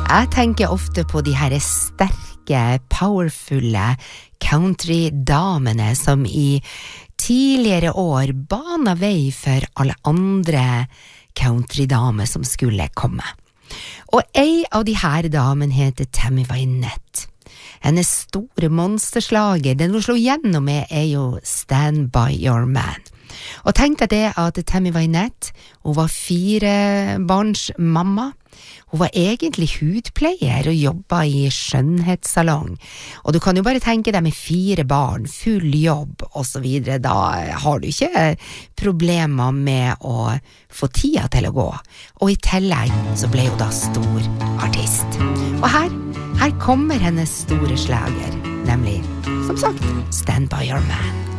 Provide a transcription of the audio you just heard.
Jeg tenker ofte på de her sterke, powerfulle country-damene som i tidligere år bana vei for alle andre country-damer som skulle komme. Og ei av de her damen heter Tammy Wynette. Hennes store monsterslager, den hun slo gjennom med, jo Stand By Your Man. Og tenk deg det at Tammy Wynette, hun var 4 barns mamma. Hun var egentlig hudpleier og jobbet i skjønnhetssalong. Og du kan jo bare tenke deg med 4 barn, full jobb og så videre, da har du ikke problemer med å få tida til å gå. Og i tillegg så ble hun da stor artist. Og her kommer hennes store slager, nemlig, som sagt, Stand By Your Man.